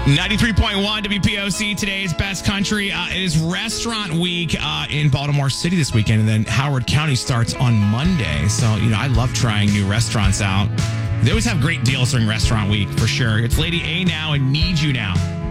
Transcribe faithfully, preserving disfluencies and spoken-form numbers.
ninety-three point one W P O C, today's best country. Uh, it is restaurant week uh, in Baltimore City this weekend, and then Howard County starts on Monday. So, you know, I love trying new restaurants out. They always have great deals during restaurant week, for sure. It's Lady A now and Need You Now.